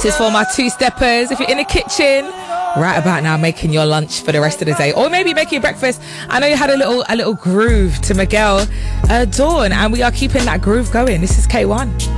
This is for my two-steppers. If you're in the kitchen right about now making your lunch for the rest of the day, or maybe making your breakfast, I know you had a little groove to Miguel Dawn, and we are keeping that groove going. This is K1.